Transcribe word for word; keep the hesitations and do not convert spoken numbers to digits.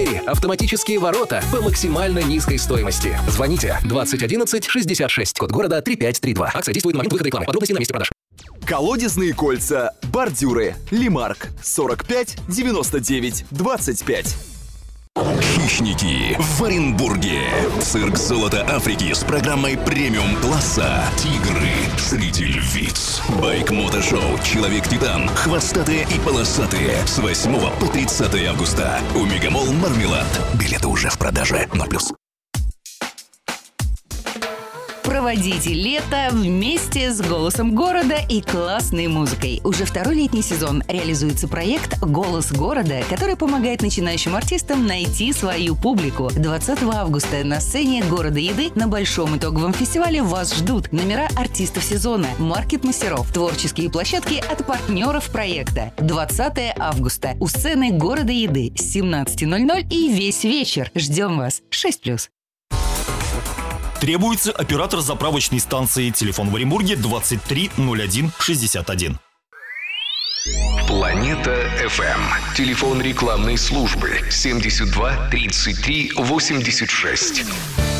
двери, автоматические ворота по максимально низкой стоимости. Звоните двадцать одиннадцать шестьдесят шесть, код города три пять три два. Акция действует на момент выхода рекламы. Подробности на месте продаж. Колодезные кольца, бордюры, Лимарк, сорок пять девяносто девять двадцать пять. Хищники в Оренбурге. Цирк «Золото Африки» с программой премиум-класса. Тигры среди львиц. Байк-мотошоу «Человек-титан». Хвостатые и полосатые. С восьмого по тридцатое августа. У Мегамолл Мармелад. Билеты уже в продаже. ноль плюс. Проводите лето вместе с «Голосом города» и классной музыкой. Уже второй летний сезон реализуется проект «Голос города», который помогает начинающим артистам найти свою публику. двадцатого августа на сцене города еды на большом итоговом фестивале вас ждут номера артистов сезона, маркет-мастеров, творческие площадки от партнеров проекта. двадцатого августа у сцены города еды с семнадцати ноль-ноль и весь вечер. Ждем вас. шесть плюс. Требуется оператор заправочной станции. Телефон в Оренбурге двадцать три ноль один шестьдесят один. Планета эф эм. Телефон рекламной службы семьдесят два тридцать три восемьдесят шесть.